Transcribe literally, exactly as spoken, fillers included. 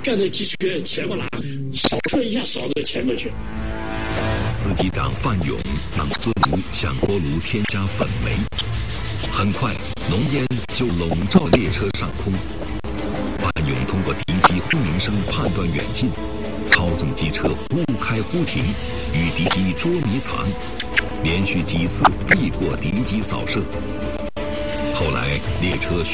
干脆机车前面拿，扫车一下扫到前面去。 司机长范勇让司炉向锅炉添加粉煤，很快浓烟就笼罩列车上空。范勇通过敌机轰鸣声判断远近，操纵机车忽开忽停，与敌机捉迷藏，连续几次避过敌机扫射。后来列车